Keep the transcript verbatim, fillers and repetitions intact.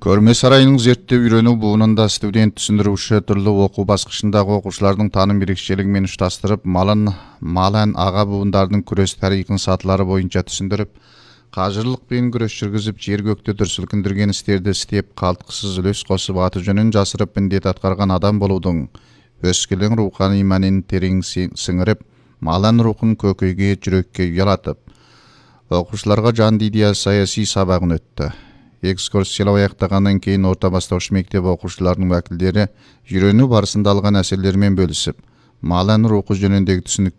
Көрме сарайының зерттеп үйрену буынында студент түсіндіруші түрлі оқу басқышындағы оқушылардың таным ерекшелігімен ұштастырып, малын, малан аға буындардың күрес тарихын сатылары бойынша түсіндіріп, қажырлықпен күрес жүргізіп, жер-көкті дүр сілкіндірген істерді істеп, қалтқысыз үлес қосып, аты жөнін жасырып, міндет атқарған адам болудың өскелең рухани мәнін терең сіңіріп, малан рухын көкейге, жүрекке ұялатып, оқушыларға жан идея саяси сабағын өтті. Экскурсиялау аяқтағаннан кейін орта бастауыш мектеп оқушыларының уәкілдері үйрену барысында алған әсерлерімен бөлісіп, малан рухы жөніндегі түсінік